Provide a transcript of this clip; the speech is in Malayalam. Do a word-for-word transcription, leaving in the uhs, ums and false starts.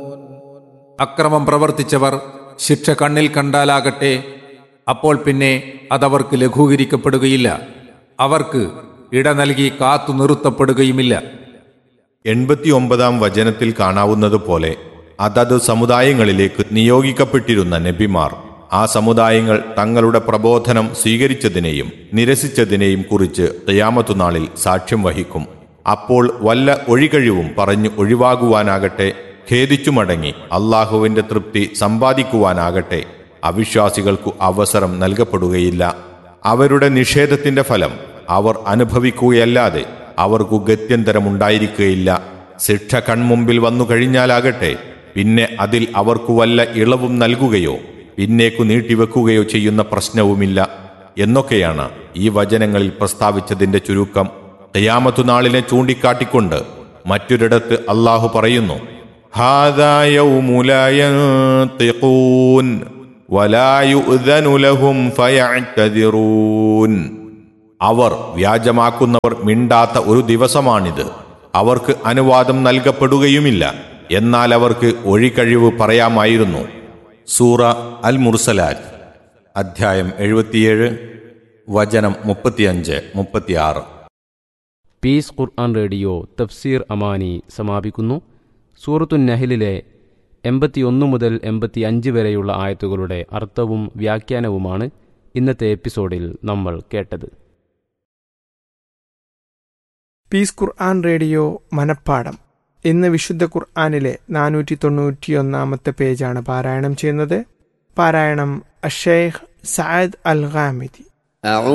അക്രമം പ്രവർത്തിച്ചവർ ശിക്ഷ കണ്ണിൽ കണ്ടാലാകട്ടെ, അപ്പോൾ പിന്നെ അതവർക്ക് ലഘൂകരിക്കപ്പെടുകയില്ല, അവർക്ക് ഇട നൽകി കാത്തു നിർത്തപ്പെടുകയുമില്ല. എൺപത്തിയൊമ്പതാം വചനത്തിൽ കാണാവുന്നതുപോലെ അതത് സമുദായങ്ങളിലേക്ക് നിയോഗിക്കപ്പെട്ടിരുന്ന നബിമാർ ആ സമുദായങ്ങൾ തങ്ങളുടെ പ്രബോധനം സ്വീകരിച്ചതിനെയും നിരസിച്ചതിനെയും കുറിച്ച് ഖിയാമത്തു നാളിൽ സാക്ഷ്യം വഹിക്കും. അപ്പോൾ വല്ല ഒഴികഴിവും പറഞ്ഞു ഒഴിവാകുവാനാകട്ടെ, ഖേദിച്ചു മടങ്ങി അള്ളാഹുവിന്റെ തൃപ്തി സമ്പാദിക്കുവാനാകട്ടെ അവിശ്വാസികൾക്കു അവസരം നൽകപ്പെടുകയില്ല. അവരുടെ നിഷേധത്തിന്റെ ഫലം അവർ അനുഭവിക്കുകയല്ലാതെ അവർക്കു ഗത്യന്തരമുണ്ടായിരിക്കുകയില്ല. ശിക്ഷ കൺമുമ്പിൽ വന്നു കഴിഞ്ഞാലാകട്ടെ പിന്നെ അതിൽ അവർക്കു വല്ല ഇളവും നൽകുകയോ പിന്നേക്കു നീട്ടിവെക്കുകയോ ചെയ്യുന്ന പ്രശ്നവുമില്ല എന്നൊക്കെയാണ് ഈ വചനങ്ങളിൽ പ്രസ്താവിച്ചതിന്റെ ചുരുക്കം. ഖിയാമത്തു നാളിനെ ചൂണ്ടിക്കാട്ടിക്കൊണ്ട് മറ്റൊരിടത്ത് അള്ളാഹു പറയുന്നു, ഹാദാ യൗമു ലാ യൻതിഖൂൻ വലാ യുഅ്ദനു ലഹും ഫയഅ്തദിറൂൻ. അവർ വ്യാജമാക്കുന്നവർ മിണ്ടാത്ത ഒരു ദിവസമാണിത്, അവർക്ക് അനുവാദം നൽകപ്പെടുകയുമില്ല, എന്നാൽ അവർക്ക് ഒഴികഴിവ് പറയാമായിരുന്നു. സൂറ അൽ മുർസലാറ്റ് അധ്യായം എഴുപത്തിയേഴ് വചനം മുപ്പത്തിയഞ്ച് മുപ്പത്തിയാറ്. പീസ് ഖുർആൻ റേഡിയോ തഫ്സീർ അമാനി സമാപിക്കുന്നു. സൂറത്തുൻ നഹ്ലിലെ എൺപത്തിയൊന്ന് മുതൽ എൺപത്തി അഞ്ച് വരെയുള്ള ആയത്തുകളുടെ അർത്ഥവും വ്യാഖ്യാനവുമാണ് ഇന്നത്തെ എപ്പിസോഡിൽ നമ്മൾ കേട്ടത്. പീസ് ഖുർആൻ റേഡിയോ മനപ്പാഠം. ഇന്ന് വിശുദ്ധ ഖുർആനിലെ നാനൂറ്റി തൊണ്ണൂറ്റിയൊന്നാമത്തെ പേജാണ് പാരായണം ചെയ്യുന്നത്. പാരായണം അഷൈഖ് സഅദ് അൽ ഗാമിദി.